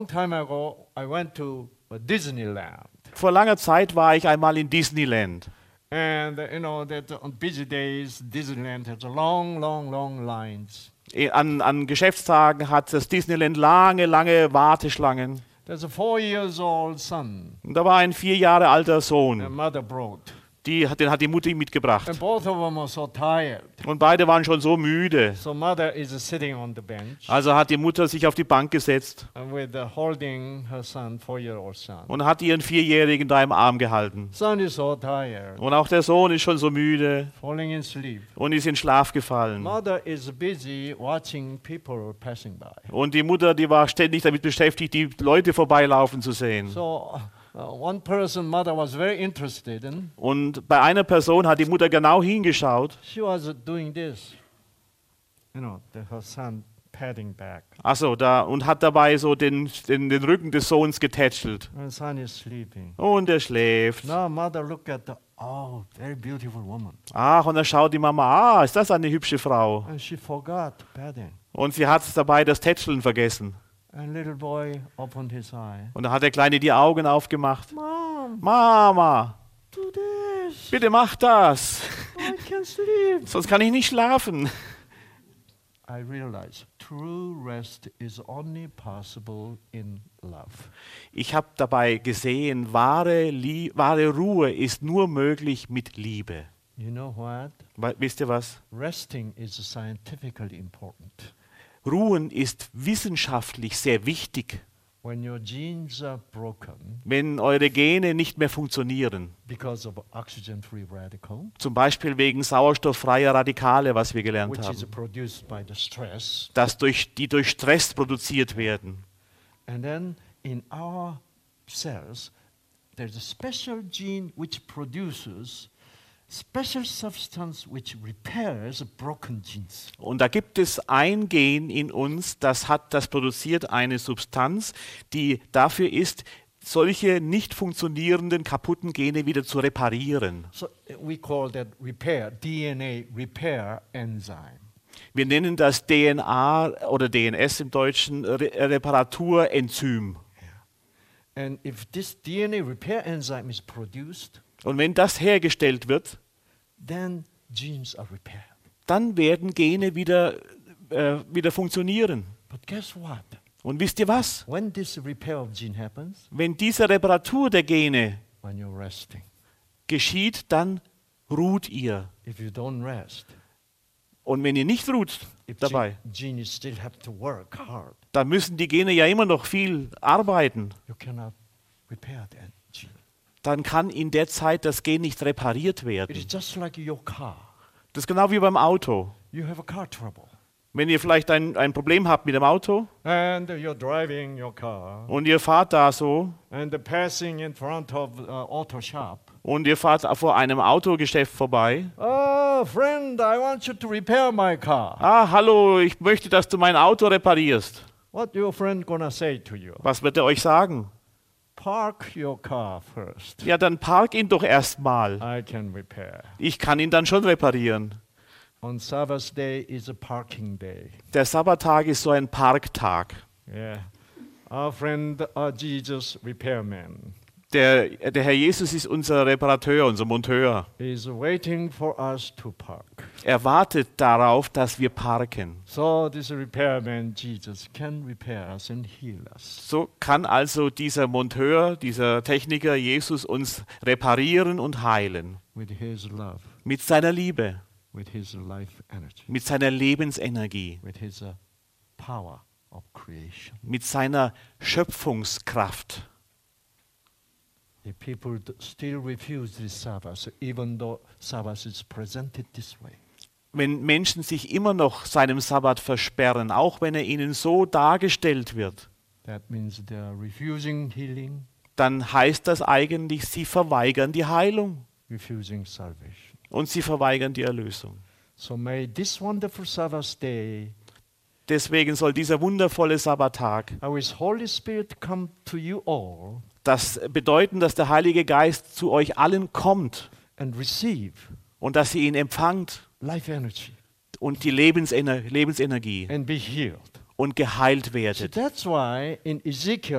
time ago, I went to Disneyland. Vor langer Zeit war ich einmal in Disneyland. And that on busy days, Disneyland has long lines. An Geschäftstagen hat das Disneyland lange Warteschlangen. There's a 4 years old son. Und da war ein 4 Jahre alter The Sohn. mother brought. Den hat die Mutter ihm mitgebracht. And both of them are so tired. Und beide waren schon so müde. So mother is sitting on the bench Also hat die Mutter sich auf die Bank gesetzt and with holding her son, 4-year-old son. und hat ihren 4-Jährigen da im Arm gehalten. Son is so tired, Und auch der Sohn ist schon so müde falling in sleep. und ist in Schlaf gefallen. Mother is busy watching people passing by. Und die Mutter, die war ständig damit beschäftigt, die Leute vorbeilaufen zu sehen. So one person mother was very interested in. Und bei einer Person hat die Mutter genau hingeschaut. She was doing this. Her son patting back. Achso, und hat dabei so den Rücken des Sohns getätschelt. And son is sleeping. Und er schläft. Now mother look at very beautiful woman. Ach, und dann schaut die Mama, ist das eine hübsche Frau? And she forgot patting. Und sie hat dabei das Tätscheln vergessen. And little boy opened his eye. Und dann hat der Kleine die Augen aufgemacht. Mom, Mama, do this. bitte mach das. I can't sleep. Sonst kann ich nicht schlafen. I realize true rest is only possible in love. Ich habe dabei gesehen, wahre Ruhe ist nur möglich mit Liebe. You know what? Wisst ihr was? Resting is scientifically important. Ruhen ist wissenschaftlich sehr wichtig. When your genes are broken Wenn eure Gene nicht mehr funktionieren, because of oxygen-free radical, zum Beispiel wegen sauerstofffreier Radikale, was wir gelernt which is haben, produced by the stress, die durch Stress produziert werden. and then in our cells, there's a special gene which produces special substance which repairs broken genes. Und da gibt es ein Gen in uns, das produziert eine Substanz, die dafür ist, solche nicht funktionierenden, kaputten Gene wieder zu reparieren. So we call that DNA repair enzyme. Wir nennen das DNA oder DNS im Deutschen Reparaturenzym. And if this DNA repair enzyme is produced, Und wenn das hergestellt wird, then genes are repaired. dann werden Gene wieder funktionieren. But guess what? Und wisst ihr was? When this repair of gene happens, Wenn diese Reparatur der Gene when you're resting. geschieht, dann ruht ihr. If you don't rest, Und wenn ihr nicht ruht if dabei, genes still have to work hard, dann müssen die Gene ja immer noch viel arbeiten. you cannot repair that gene. Dann kann in der Zeit das Gen nicht repariert It werden. is just like your car. Das ist genau wie beim Auto. You have a car trouble. Wenn ihr vielleicht ein Problem habt mit dem Auto And you're driving your car und ihr fahrt da so and passing in front of auto shop. und ihr fahrt vor einem Autogeschäft vorbei. Oh, friend, I want you to repair my car. Ah, hallo, ich möchte, dass du mein Auto reparierst. What your friend gonna say to you? Was wird er euch sagen? Park your car first. Ja, dann park ihn doch erstmal. I can repair. Ich kann ihn dann schon reparieren. On Sabbath day is a parking day. Der Sabbattag ist so ein Parktag. Yeah. Our friend Jesus, repairman, Der Herr Jesus ist unser Reparateur, unser Monteur. is waiting for us to park. Er wartet darauf, dass wir parken. So this repairman, Jesus, can repair us and heal us. So kann also dieser Monteur, dieser Techniker Jesus uns reparieren und heilen. With his love, Mit seiner Liebe, with his life energy, mit seiner Lebensenergie, with his power of creation. mit seiner Schöpfungskraft. The people still refuse this Sabbath, even though Sabbath is presented this way. Wenn Menschen sich immer noch seinem Sabbat versperren, auch wenn er ihnen so dargestellt wird, That means they are refusing healing, dann heißt das eigentlich, sie verweigern die Heilung refusing salvation. und sie verweigern die Erlösung. So may this wonderful Sabbath day, Deswegen soll dieser wundervolle Sabbattag His Holy Spirit come to you all das bedeuten, dass der Heilige Geist zu euch allen kommt and receive und dass ihr ihn empfangt life energy und die Lebensenergie and be healed. und geheilt So werdet. that's why in Ezekiel